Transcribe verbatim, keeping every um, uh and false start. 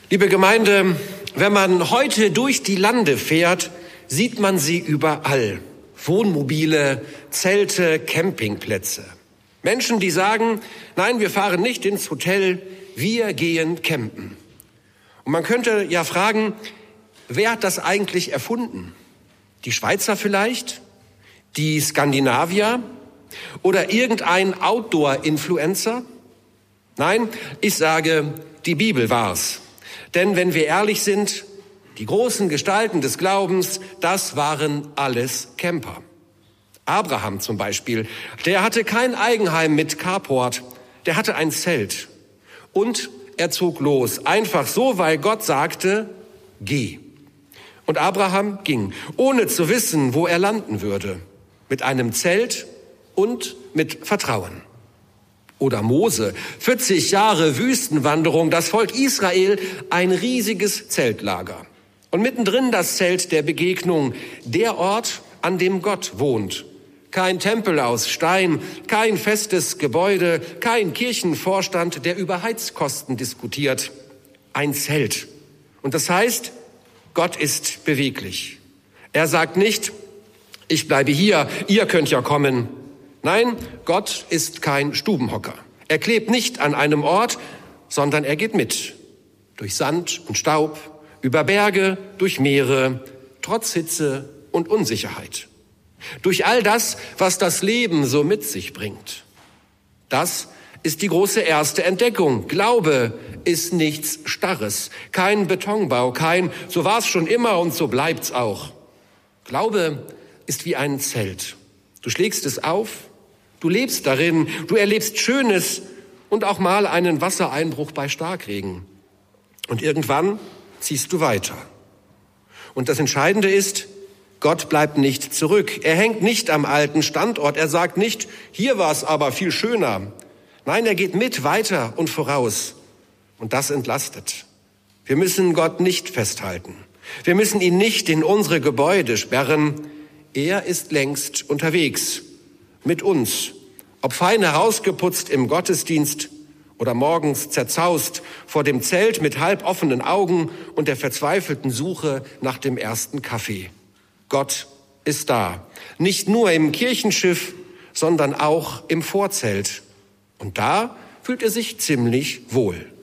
Liebe Gemeinde, wenn man heute durch die Lande fährt, sieht man sie überall. Wohnmobile, Zelte, Campingplätze. Menschen, die sagen, nein, wir fahren nicht ins Hotel, wir gehen campen. Und man könnte ja fragen, wer hat das eigentlich erfunden? Die Schweizer vielleicht? Die Skandinavier? Oder irgendein Outdoor-Influencer? Nein, ich sage, die Bibel war's. Denn wenn wir ehrlich sind, die großen Gestalten des Glaubens, das waren alles Camper. Abraham zum Beispiel, der hatte kein Eigenheim mit Carport, der hatte ein Zelt. Und er zog los, einfach so, weil Gott sagte, geh. Und Abraham ging, ohne zu wissen, wo er landen würde, mit einem Zelt und mit Vertrauen. Oder Mose, vierzig Jahre Wüstenwanderung, das Volk Israel, ein riesiges Zeltlager. Und mittendrin das Zelt der Begegnung, der Ort, an dem Gott wohnt. Kein Tempel aus Stein, kein festes Gebäude, kein Kirchenvorstand, der über Heizkosten diskutiert. Ein Zelt. Und das heißt, Gott ist beweglich. Er sagt nicht, ich bleibe hier, ihr könnt ja kommen. Nein, Gott ist kein Stubenhocker. Er klebt nicht an einem Ort, sondern er geht mit. Durch Sand und Staub, über Berge, durch Meere, trotz Hitze und Unsicherheit. Durch all das, was das Leben so mit sich bringt. Das ist die große erste Entdeckung. Glaube ist nichts Starres, kein Betonbau, kein so war's schon immer und so bleibt's auch. Glaube ist wie ein Zelt. Du schlägst es auf, du lebst darin, du erlebst Schönes und auch mal einen Wassereinbruch bei Starkregen. Und irgendwann ziehst du weiter. Und das Entscheidende ist, Gott bleibt nicht zurück. Er hängt nicht am alten Standort. Er sagt nicht, hier war es aber viel schöner. Nein, er geht mit weiter und voraus. Und das entlastet. Wir müssen Gott nicht festhalten. Wir müssen ihn nicht in unsere Gebäude sperren. Er ist längst unterwegs. Mit uns. Ob fein herausgeputzt im Gottesdienst oder morgens zerzaust vor dem Zelt mit halb offenen Augen und der verzweifelten Suche nach dem ersten Kaffee. Gott ist da. Nicht nur im Kirchenschiff, sondern auch im Vorzelt. Und da fühlt er sich ziemlich wohl.